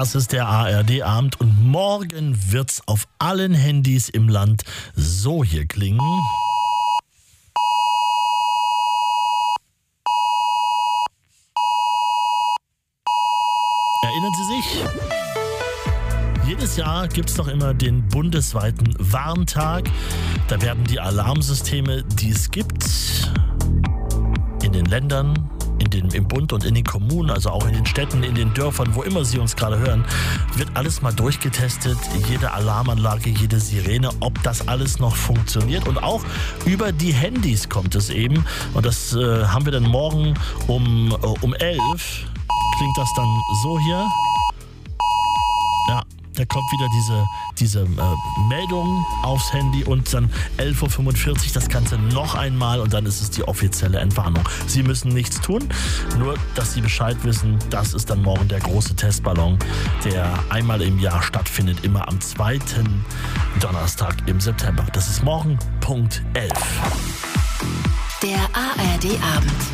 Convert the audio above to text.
Das ist der ARD-Abend und morgen wird's auf allen Handys im Land so hier klingen. Erinnern Sie sich? Jedes Jahr gibt es doch immer den bundesweiten Warntag. Da werden die Alarmsysteme, die es gibt, in den Ländern, im Bund und in den Kommunen, also auch in den Städten, in den Dörfern, wo immer Sie uns gerade hören, wird alles mal durchgetestet. Jede Alarmanlage, jede Sirene, ob das alles noch funktioniert. Und auch über die Handys kommt es eben. Und das haben wir dann morgen um 11. Klingt das dann so hier? Ja, da kommt wieder diese Meldung aufs Handy und dann 11.45 Uhr das Ganze noch einmal und dann ist es die offizielle Entwarnung. Sie müssen nichts tun, nur dass Sie Bescheid wissen, das ist dann morgen der große Testballon, der einmal im Jahr stattfindet, immer am 2. Donnerstag im September. Das ist morgen Punkt 11. Der ARD-Abend.